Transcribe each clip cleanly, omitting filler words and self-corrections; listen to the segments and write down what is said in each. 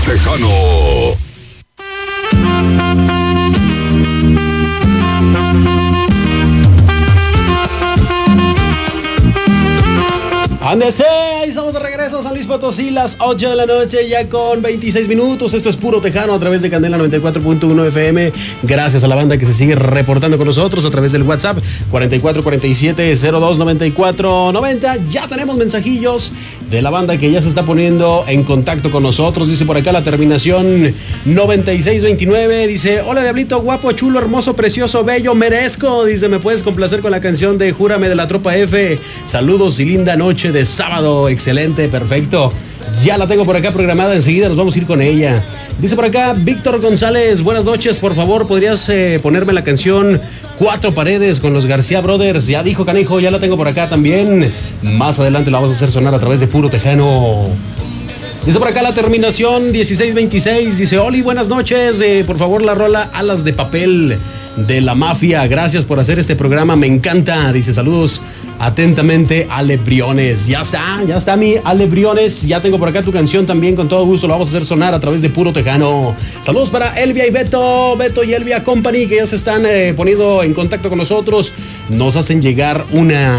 Tejano. Ándese, ahí estamos de regreso a San Luis Potosí, las 8 de la noche, ya con 26 minutos. Esto es Puro Tejano a través de Candela 94.1 FM. Gracias a la banda que se sigue reportando con nosotros a través del WhatsApp 4447-029490. Ya tenemos mensajillos de la banda que ya se está poniendo en contacto con nosotros. Dice por acá la terminación 9629. Dice: hola Diablito, guapo, chulo, hermoso, precioso, bello, merezco. Dice: ¿me puedes complacer con la canción de Júrame de la Tropa F? Saludos y linda noche de sábado. Excelente, perfecto. Ya la tengo por acá programada, enseguida nos vamos a ir con ella. Dice por acá Víctor González: buenas noches, por favor, ¿podrías ponerme la canción Cuatro Paredes con los García Brothers? Ya dijo Canejo, ya la tengo por acá también. Más adelante la vamos a hacer sonar a través de Puro Tejano. Dice por acá la terminación 1626. Dice: Oli, buenas noches, por favor la rola Alas de Papel de La Mafia. Gracias por hacer este programa, me encanta. Dice: saludos atentamente, Ale Briones. Ya está mi Ale Briones. Ya tengo por acá tu canción también, con todo gusto la vamos a hacer sonar a través de Puro Tejano. Saludos para Elvia y Beto y Elvia Company, que ya se están poniendo en contacto con nosotros. Nos hacen llegar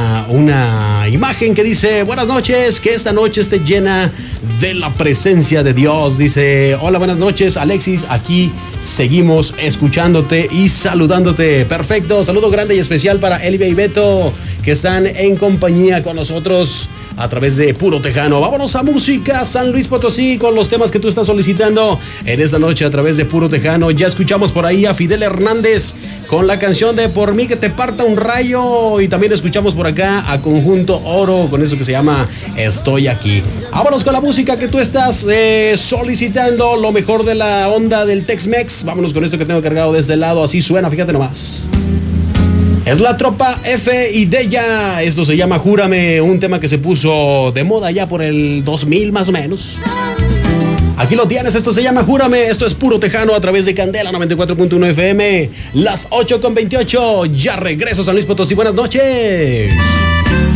una imagen que dice: buenas noches, que esta noche esté llena de la presencia de Dios. Dice: hola, buenas noches, Alexis, aquí seguimos escuchándote y saludándote. Perfecto, saludo grande y especial para Elvia y Beto, que están en compañía con nosotros a través de Puro Tejano. Vámonos a música, San Luis Potosí, con los temas que tú estás solicitando en esta noche a través de Puro Tejano. Ya escuchamos por ahí a Fidel Hernández con la canción de Por mí que te parta un rayo, y también escuchamos por acá a Conjunto Oro con eso que se llama Estoy aquí. Vámonos con la música que tú estás solicitando, lo mejor de la onda del Tex-Mex. Vámonos con esto que tengo cargado desde el lado, así suena, fíjate nomás. Es la Tropa F y Deya. Esto se llama Júrame, un tema que se puso de moda ya por el 2000 más o menos. Aquí lo tienes, esto se llama Júrame. Esto es Puro Tejano a través de Candela 94.1 FM. Las 8:28. Ya regreso, San Luis Potosí. Buenas noches.